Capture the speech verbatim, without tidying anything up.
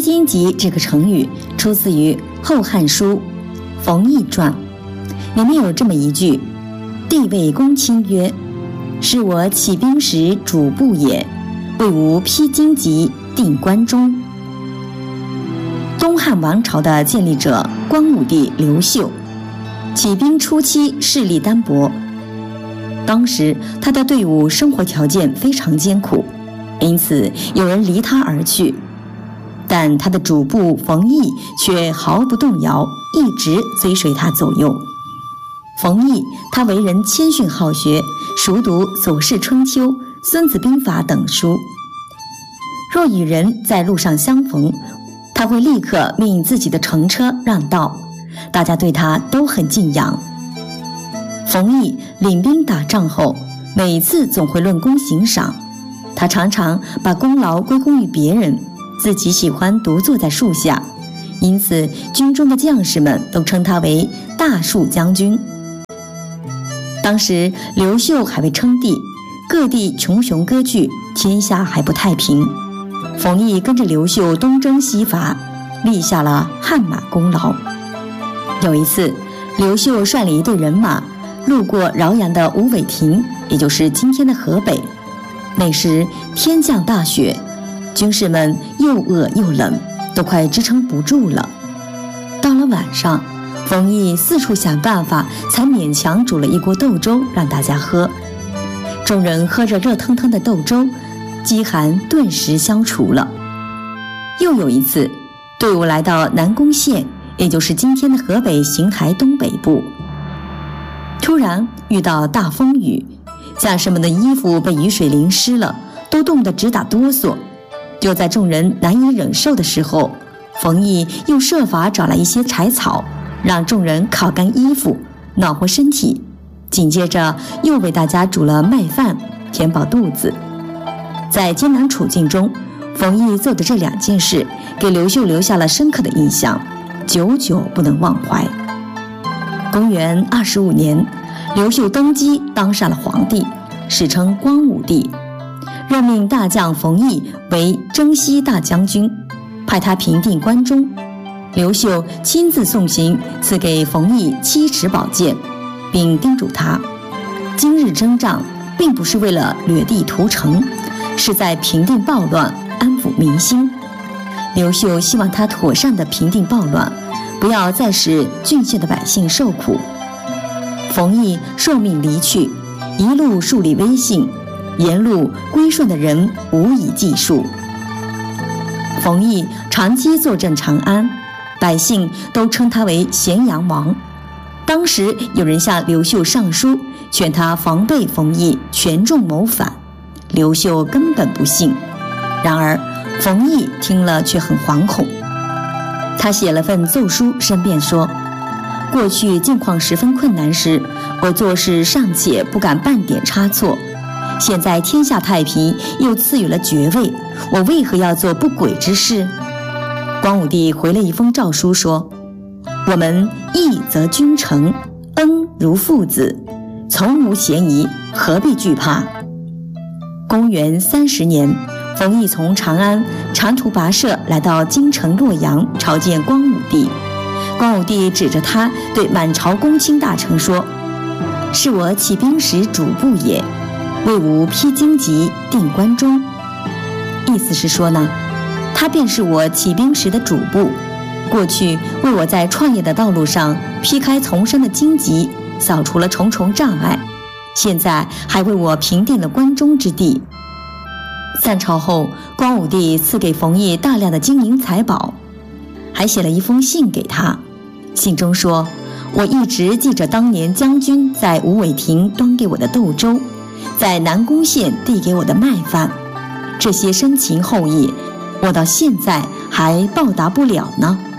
荆棘这个成语出自于《后汉书·冯异传》，里面有这么一句：帝谓公卿曰，是我起兵时主簿也，为吾披荆棘，定关中。东汉王朝的建立者光武帝刘秀，起兵初期势力单薄，当时他的队伍生活条件非常艰苦，因此有人离他而去，但他的主簿冯异却毫不动摇，一直追随他左右。冯异他为人谦逊好学，熟读《左氏春秋》《孙子兵法》等书，若与人在路上相逢，他会立刻命自己的乘车让道，大家对他都很敬仰。冯异领兵打仗后，每次总会论功行赏，他常常把功劳归功于别人，自己喜欢独坐在树下，因此军中的将士们都称他为大树将军。当时刘秀还未称帝，各地穷雄割据，天下还不太平。冯异跟着刘秀东征西伐，立下了汗马功劳。有一次，刘秀率领一队人马路过饶阳的无尾亭，也就是今天的河北。那时天降大雪，军士们又饿又冷，都快支撑不住了。到了晚上，冯异四处想办法，才勉强煮了一锅豆粥让大家喝。众人喝着热腾腾的豆粥，饥寒顿时消除了。又有一次，队伍来到南宫县，也就是今天的河北邢台东北部，突然遇到大风雨，将士们的衣服被雨水淋湿了，都冻得直打哆嗦。就在众人难以忍受的时候，冯异又设法找来一些柴草，让众人烤干衣服，暖和身体，紧接着又为大家煮了麦饭，填饱肚子。在艰难处境中，冯异做的这两件事给刘秀留下了深刻的印象，久久不能忘怀。公元二十五年，刘秀登基当上了皇帝，史称光武帝，任命大将冯异为征西大将军，派他平定关中。刘秀亲自送行，赐给冯异七尺宝剑，并叮嘱他，今日征战并不是为了掠地屠城，是在平定暴乱，安抚民心。刘秀希望他妥善地平定暴乱，不要再使郡县的百姓受苦。冯异受命离去，一路树立威信，沿路归顺的人无以计数。冯异长期坐镇长安，百姓都称他为咸阳王。当时有人向刘秀上书，劝他防备冯异权重谋反，刘秀根本不信。然而冯异听了却很惶恐，他写了份奏书申辩说，过去境况十分困难时，我做事尚且不敢半点差错，现在天下太平，又赐予了爵位，我为何要做不轨之事？光武帝回了一封诏书说，我们义则君臣，恩如父子，从无嫌疑，何必惧怕？公元三十年，冯异从长安长途跋涉来到京城洛阳，朝见光武帝。光武帝指着他对满朝公卿大臣说，是我起兵时主簿也，为吾披荆棘，定关中。意思是说呢，他便是我起兵时的主簿，过去为我在创业的道路上劈开丛生的荆棘，扫除了重重障碍，现在还为我平定了关中之地。散朝后，光武帝赐给冯异大量的金银财宝，还写了一封信给他。信中说，我一直记着当年将军在无尾亭端给我的豆粥，在南宫县递给我的麦饭，这些深情厚谊，我到现在还报答不了呢。